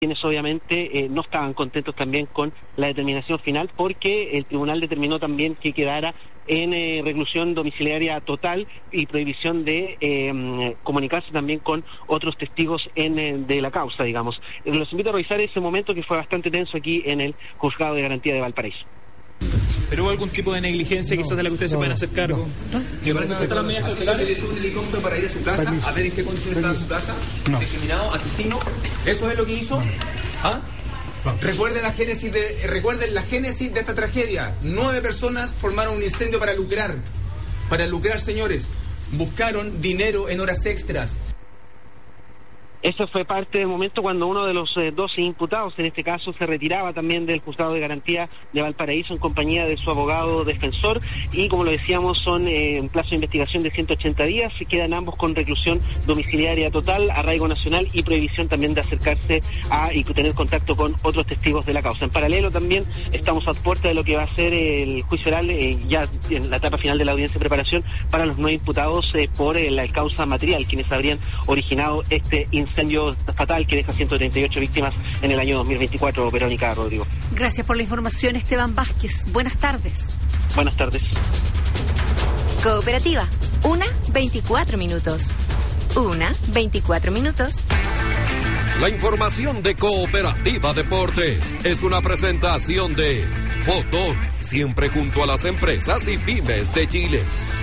quienes obviamente no estaban contentos también con la determinación final, porque el tribunal determinó también que quedara en reclusión domiciliaria total y prohibición de comunicarse también con otros testigos de la causa, digamos. Los invito a revisar ese momento que fue bastante tenso aquí en el Juzgado de Garantía de Valparaíso. ¿Pero hubo algún tipo de negligencia quizás de la que ustedes se pueden hacer cargo? ¿Me parece que están las medidas cautelares? ¿Utilizó un helicóptero para ir a su casa, a ver en qué condiciones estaba su casa? ¿Discriminado, asesino? ¿Eso es lo que hizo? ¿Ah? Recuerden la génesis de esta tragedia. 9 personas formaron un incendio para lucrar. Para lucrar, señores. Buscaron dinero en horas extras. Eso fue parte del momento cuando uno de los 12 imputados, en este caso, se retiraba también del Juzgado de Garantía de Valparaíso en compañía de su abogado defensor, y como lo decíamos, son en plazo de investigación de 180 días, y quedan ambos con reclusión domiciliaria total, arraigo nacional y prohibición también de acercarse y tener contacto con otros testigos de la causa. En paralelo también estamos a puerta de lo que va a ser el juicio oral, ya en la etapa final de la audiencia de preparación, para los 9 imputados por la causa material, quienes habrían originado este incendio fatal que deja 138 víctimas en el año 2024, Verónica, Rodrigo. Gracias por la información, Esteban Vázquez. Buenas tardes. Buenas tardes. Cooperativa, 1:24 minutos. 1:24 minutos. La información de Cooperativa Deportes es una presentación de Fotón, siempre junto a las empresas y pymes de Chile.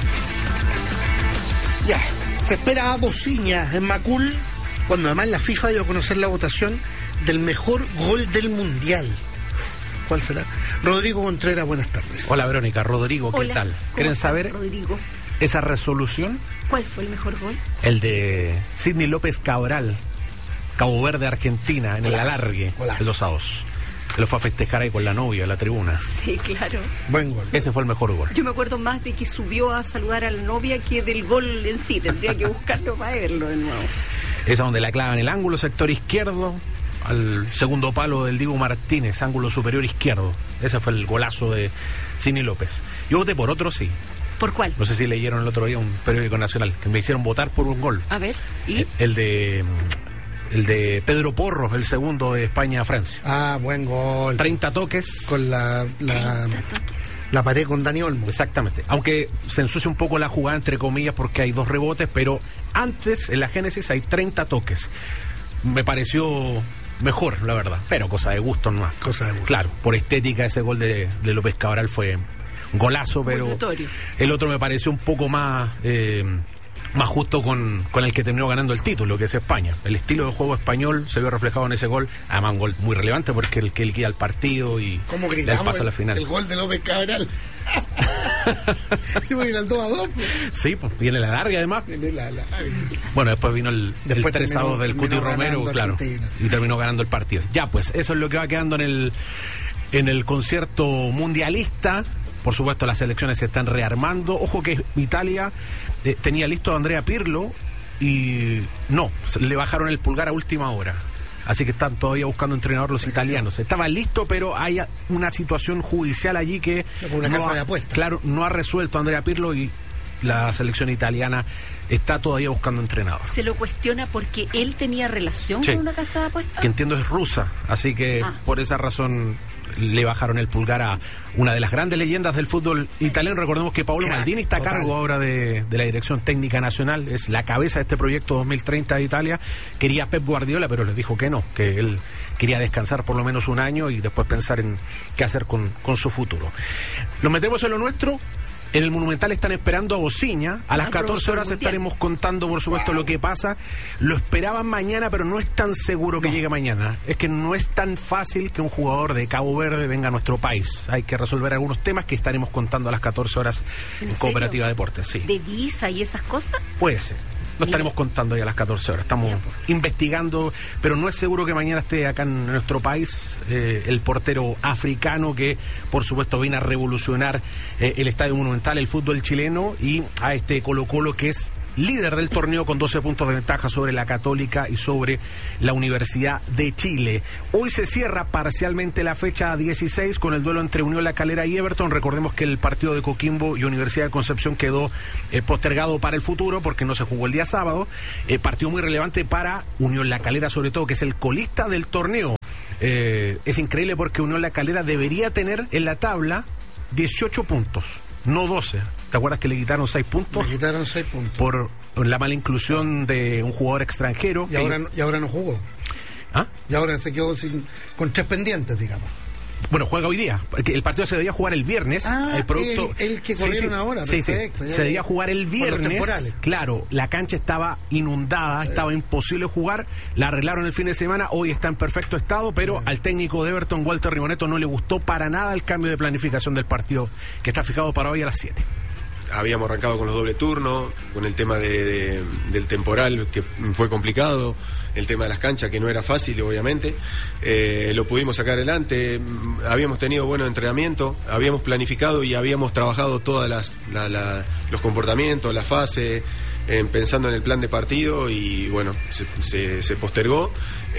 Ya, se espera a Bociña en Macul, cuando además la FIFA dio a conocer la votación del mejor gol del Mundial. ¿Cuál será? Rodrigo Contreras, buenas tardes. Hola, Verónica. Rodrigo, ¿qué tal? ¿Quieren saber Rodrigo? Esa resolución? ¿Cuál fue el mejor gol? El de Sidney López Cabral, Cabo Verde, Argentina, en el alargue, el 2-2. Lo fue a festejar ahí con la novia en la tribuna. Sí, claro. Buen gol. Ese fue el mejor gol. Yo me acuerdo más de que subió a saludar a la novia que del gol en sí. Tendría que buscarlo para verlo de nuevo. Esa donde la clava en el ángulo sector izquierdo, al segundo palo del Diego Martínez, ángulo superior izquierdo. Ese fue el golazo de Sidney López. Yo voté por otro, sí. ¿Por cuál? No sé si leyeron el otro día un periódico nacional, que me hicieron votar por un gol. A ver, ¿y? El de Pedro Porro, el segundo de España a Francia. Ah, buen gol. 30 toques. Con la pared con Dani Olmo. Exactamente. Aunque se ensucia un poco la jugada, entre comillas, porque hay 2 rebotes, pero antes, en la génesis, hay 30 toques. Me pareció mejor, la verdad. Pero cosa de gusto nomás. Cosa de gusto. Claro, por estética ese gol de López Cabral fue un golazo, pero el otro me pareció un poco más justo con el que terminó ganando el título, que es España. El estilo de juego español se vio reflejado en ese gol, además un gol muy relevante porque el que él guía al partido y le pasa a la final. El gol de López Cabral. Sí, porque el 2-2. Sí, pues viene la larga además. Bueno, después vino el 3-2 del Cuti Romero, claro, y terminó ganando el partido. Ya, pues eso es lo que va quedando en el concierto mundialista. Por supuesto, las selecciones se están rearmando. Ojo que Italia tenía listo a Andrea Pirlo y no, le bajaron el pulgar a última hora. Así que están todavía buscando entrenador los italianos. Estaba listo, pero hay una situación judicial allí que no ha resuelto Andrea Pirlo, y la selección italiana está todavía buscando entrenador. Se lo cuestiona porque él tenía relación con una casa de apuestas. Que entiendo es rusa, así que por esa razón le bajaron el pulgar a una de las grandes leyendas del fútbol italiano. Recordemos que Paolo Maldini está a cargo ahora de la dirección técnica nacional, es la cabeza de este proyecto 2030 de Italia. Quería Pep Guardiola, pero les dijo que no, que él quería descansar por lo menos un año y después pensar en qué hacer con su futuro. Lo metemos en lo nuestro. En el Monumental están esperando a Bociña. A las 14 horas estaremos contando, por supuesto, lo que pasa. Lo esperaban mañana, pero no es tan seguro que llegue mañana. Es que no es tan fácil que un jugador de Cabo Verde venga a nuestro país. Hay que resolver algunos temas que estaremos contando a las 14 horas en Cooperativa Deportes. Sí. ¿De visa y esas cosas? Puede ser. Lo estaremos contando ya a las 14 horas. Estamos investigando, pero no es seguro que mañana esté acá en nuestro país el portero africano que, por supuesto, viene a revolucionar el Estadio Monumental, el fútbol chileno, y a este Colo-Colo que es líder del torneo con 12 puntos de ventaja sobre la Católica y sobre la Universidad de Chile. Hoy se cierra parcialmente la fecha 16 con el duelo entre Unión La Calera y Everton. Recordemos que el partido de Coquimbo y Universidad de Concepción quedó postergado para el futuro porque no se jugó el día sábado. Partido muy relevante para Unión La Calera, sobre todo, que es el colista del torneo. Es increíble porque Unión La Calera debería tener en la tabla 18 puntos, no 12. ¿Te acuerdas que le quitaron 6 puntos? Le quitaron 6 puntos. Por la mala inclusión de un jugador extranjero. Y ahora no jugó. ¿Ah? Y ahora se quedó con 3 pendientes, digamos. Bueno, juega hoy día. El partido se debía jugar el viernes. El producto, el que corrieron ahora. Perfecto. Se debía jugar el viernes. Claro, la cancha estaba inundada, estaba imposible jugar. La arreglaron el fin de semana. Hoy está en perfecto estado, pero al técnico de Everton, Walter Rimoneto, no le gustó para nada el cambio de planificación del partido, que está fijado para hoy a las 7. Habíamos arrancado con los doble turnos, con el tema del temporal, que fue complicado, el tema de las canchas, que no era fácil, obviamente. Lo pudimos sacar adelante, habíamos tenido buenos entrenamientos, habíamos planificado y habíamos trabajado todas los comportamientos, la fase, pensando en el plan de partido, y bueno, se postergó.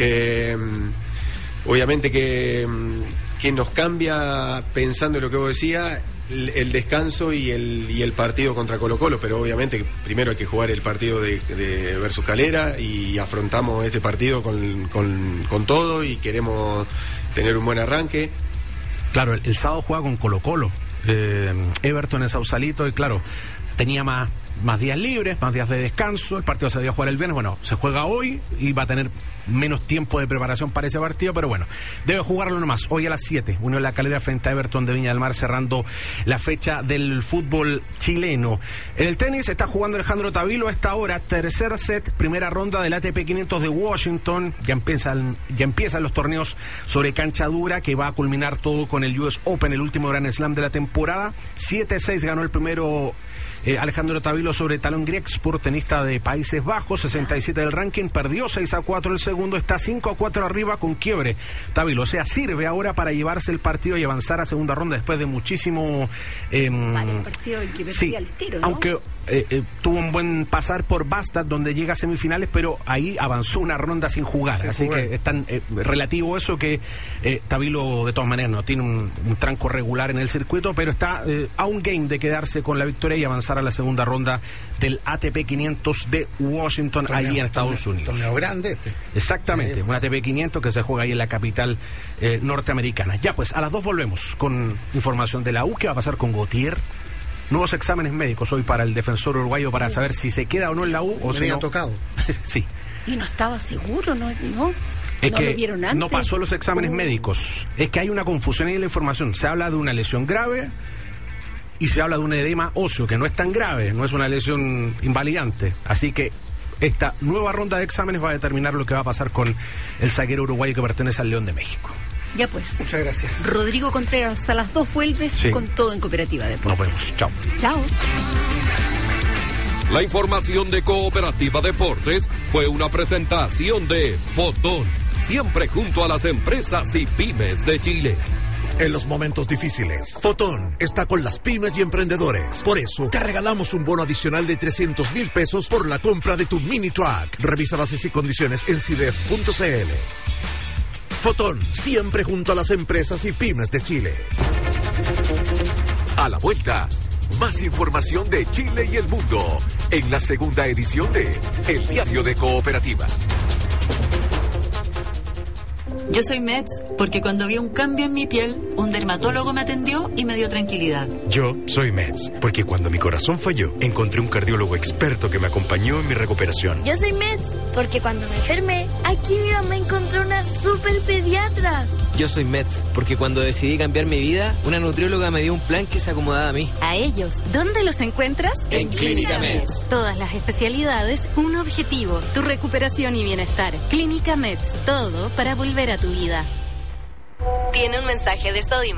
Obviamente que nos cambia, pensando en lo que vos decías, el descanso y el partido contra Colo-Colo, pero obviamente primero hay que jugar el partido de versus Calera, y afrontamos este partido con todo y queremos tener un buen arranque. Claro, el sábado juega con Colo-Colo, Everton en Sausalito, y claro, tenía más días libres, más días de descanso. El partido se debía jugar el viernes, bueno, se juega hoy y va a tener menos tiempo de preparación para ese partido, pero bueno, debe jugarlo nomás. Hoy a las 7, Unión La Calera frente a Everton de Viña del Mar, cerrando la fecha del fútbol chileno. En el tenis está jugando Alejandro Tavilo a esta hora, tercer set, primera ronda del ATP 500 de Washington. Ya empiezan los torneos sobre cancha dura, que va a culminar todo con el US Open, el último Grand Slam de la temporada. 7-6 ganó el primero Alejandro Tavilo sobre Talon Griekspor, tenista de Países Bajos, 67 del ranking, perdió 6-4 el segundo, está 5-4 arriba con quiebre Tavilo, o sea, sirve ahora para llevarse el partido y avanzar a segunda ronda después de muchísimo varios partidos que perdía el tiro, ¿no? Aunque tuvo un buen pasar por Bastad, donde llega a semifinales, pero ahí avanzó una ronda sin jugar, así que es tan relativo eso que Tavilo de todas maneras no tiene un tranco regular en el circuito, pero está a un game de quedarse con la victoria y avanzar a la segunda ronda del ATP 500 de Washington, ahí en Estados Unidos. Torneo grande este. Exactamente, un ATP 500 que se juega ahí en la capital norteamericana. Ya pues, a las 2 volvemos con información de la U. ¿Qué va a pasar con Gautier? Nuevos exámenes médicos hoy para el defensor uruguayo para saber si se queda o no en la U o si no. Tocado. Sí. Y no estaba seguro, ¿no? Es ¿No que lo vieron antes? no pasó los exámenes médicos. Es que hay una confusión ahí en la información. Se habla de una lesión grave y se habla de un edema óseo, que no es tan grave, no es una lesión invalidante. Así que esta nueva ronda de exámenes va a determinar lo que va a pasar con el zaguero uruguayo que pertenece al León de México. Ya pues. Muchas gracias. Rodrigo Contreras, a las 2 vuelves con todo en Cooperativa Deportes. Nos vemos. Chao. Chao. La información de Cooperativa Deportes fue una presentación de Fotón, siempre junto a las empresas y pymes de Chile. En los momentos difíciles, Fotón está con las pymes y emprendedores. Por eso, te regalamos un bono adicional de 300,000 pesos por la compra de tu mini truck. Revisa bases y condiciones en cidef.cl. Fotón, siempre junto a las empresas y pymes de Chile. A la vuelta, más información de Chile y el mundo en la segunda edición de El Diario de Cooperativa. Yo soy Mets porque cuando vi un cambio en mi piel, un dermatólogo me atendió y me dio tranquilidad. Yo soy Mets porque cuando mi corazón falló, encontré un cardiólogo experto que me acompañó en mi recuperación. Yo soy Mets porque cuando me enfermé, aquí mi mamá encontró una super pediatra. Yo soy Mets porque cuando decidí cambiar mi vida, una nutrióloga me dio un plan que se acomodaba a mí. A ellos, ¿dónde los encuentras? En Clínica Mets. Todas las especialidades, un objetivo, tu recuperación y bienestar. Clínica Mets, todo para volver a tu vida. Tiene un mensaje de Sodimac.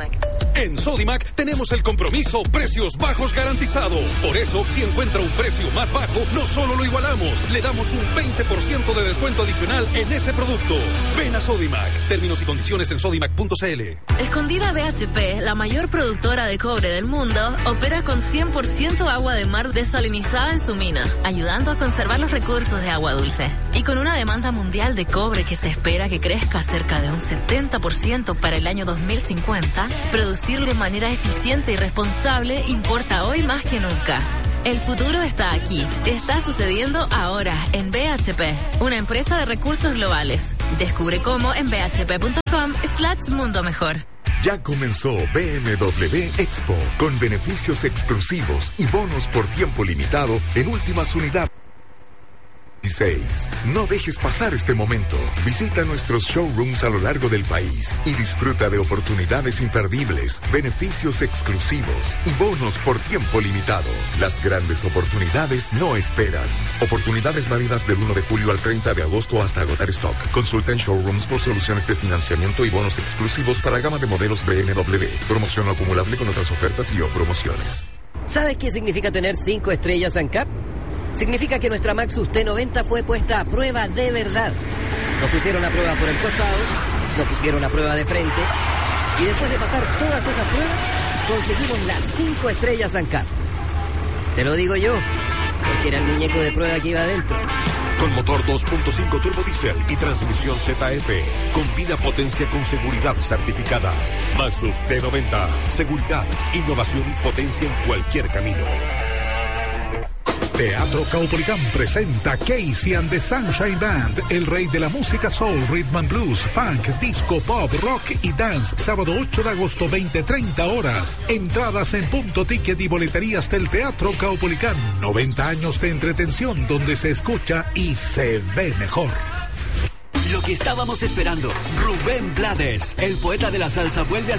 En Sodimac tenemos el compromiso precios bajos garantizado. Por eso, si encuentra un precio más bajo, no solo lo igualamos, le damos un 20% de descuento adicional en ese producto. Ven a Sodimac. Términos y condiciones en sodimac.cl. Escondida BHP, la mayor productora de cobre del mundo, opera con 100% agua de mar desalinizada en su mina, ayudando a conservar los recursos de agua dulce. Y con una demanda mundial de cobre que se espera que crezca cerca de un 70% para el año 2050, producirlo de manera eficiente y responsable importa hoy más que nunca. El futuro está aquí. Está sucediendo ahora en BHP, una empresa de recursos globales. Descubre cómo en bhp.com/mundo mejor. Ya comenzó BMW Expo, con beneficios exclusivos y bonos por tiempo limitado en últimas unidades. 16. No dejes pasar este momento. Visita nuestros showrooms a lo largo del país y disfruta de oportunidades imperdibles, beneficios exclusivos y bonos por tiempo limitado. Las grandes oportunidades no esperan. Oportunidades válidas del 1 de julio al 30 de agosto hasta agotar stock. Consulta en showrooms por soluciones de financiamiento y bonos exclusivos para gama de modelos BMW. Promoción no acumulable con otras ofertas y o promociones. ¿Sabes qué significa tener 5 estrellas ANCAP? Significa que nuestra Maxus T90 fue puesta a prueba de verdad. Nos pusieron a prueba por el costado, nos pusieron a prueba de frente, y después de pasar todas esas pruebas, conseguimos las 5 estrellas ANCAP. Te lo digo yo, porque era el muñeco de prueba que iba adentro. Con motor 2.5 turbo diesel y transmisión ZF. Combina potencia con seguridad certificada. Maxus T90. Seguridad, innovación y potencia en cualquier camino. Teatro Caupolicán presenta Casey and the Sunshine Band, el rey de la música soul, rhythm and blues, funk, disco, pop, rock y dance. Sábado 8 de agosto, 20-30 horas. Entradas en Punto Ticket y boleterías del Teatro Caupolicán. 90 años de entretención donde se escucha y se ve mejor. Lo que estábamos esperando, Rubén Blades, el poeta de la salsa, vuelve a